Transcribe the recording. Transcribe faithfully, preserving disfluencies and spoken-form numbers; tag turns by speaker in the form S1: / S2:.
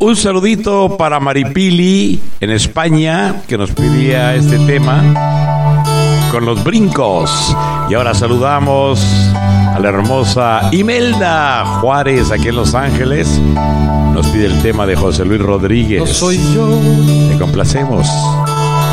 S1: Un saludito para Maripili en España, que nos pedía este tema con los brincos. Y ahora saludamos a la hermosa Imelda Juárez, aquí en Los Ángeles. Nos pide el tema de José Luis Rodríguez.
S2: No soy yo.
S1: Te complacemos.